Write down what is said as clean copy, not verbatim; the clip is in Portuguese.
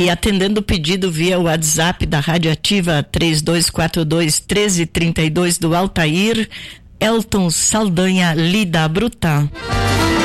E atendendo o pedido via WhatsApp da Rádio Ativa 3242-1332 do Altair, Elton Saldanha Lida Bruta.